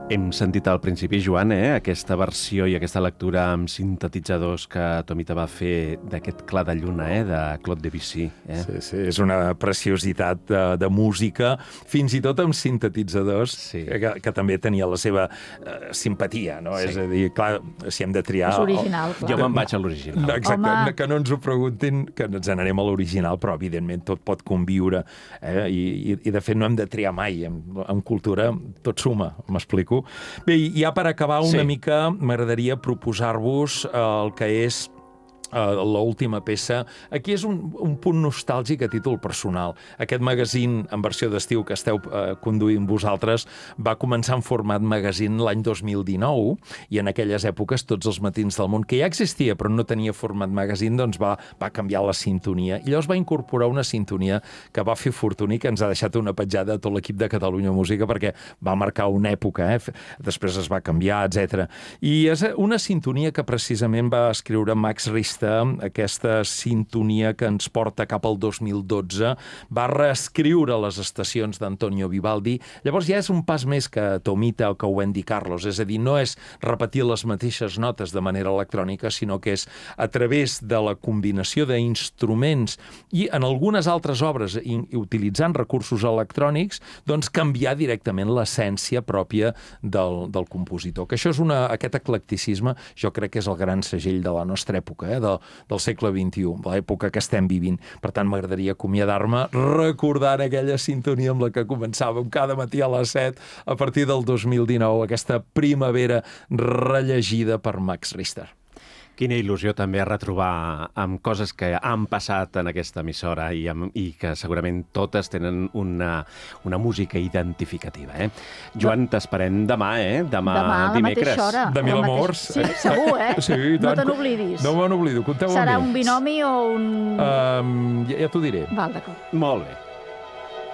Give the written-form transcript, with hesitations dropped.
Hem sentit al principi, Joan, aquesta versió i aquesta lectura amb sintetitzadors que Tomita va fer d'aquest Clar de lluna, de Claude Debussy. Sí, és una preciositat de música, fins i tot amb sintetitzadors, que també tenia la seva simpatia, no? És a dir, clar, si hem de triar... És original, clar. Jo me'n vaig a l'original. Exacte, que no ens ho preguntin, que ens n'anem a l'original, però evidentment tot pot conviure, i de fet no hem de triar mai. En cultura tot suma, m'explico. Bé, ja per acabar una mica, m'agradaria proposar-vos el que és l'última peça. Aquí és un punt nostàlgic a títol personal. Aquest magazín en versió d'estiu que esteu conduint vosaltres va començar en format magazín l'any 2019 i en aquelles èpoques Tots els matins del món, que ja existia però no tenia format magazín, doncs va canviar la sintonia. I llavors va incorporar una sintonia que va fer fortuna i que ens ha deixat una petjada a tot l'equip de Catalunya Música perquè va marcar una època, després es va canviar, etc. I és una sintonia que precisament va escriure Max Richter, aquesta sintonia que ens porta cap al 2012, va reescriure les estacions d'Antonio Vivaldi. Llavors ja és un pas més que Tomita o que Wendy Carlos, és a dir, no és repetir les mateixes notes de manera electrònica, sinó que és a través de la combinació d'instruments i en algunes altres obres, utilitzant recursos electrònics, doncs canviar directament l'essència pròpia del compositor. Que això és aquest eclecticisme, jo crec que és el gran segell de la nostra època, del segle XXI, l'època que estem vivint. Per tant, m'agradaria acomiadar-me recordant aquella sintonia amb la que començàvem cada matí a les 7 a partir del 2019, aquesta primavera rellegida per Max Richter. Quina il·lusió també retrobar amb coses que han passat en aquesta emissora i que segurament totes tenen una música identificativa. Joan, t'esperem demà, Demà dimecres. A la mateixa hora. De Mil Amors. Sí, segur, Sí, no te n'oblidis. No me n'oblido, compteu amb mi. Serà un binomi o un... Ja t'ho diré. Val, d'acord. Molt bé.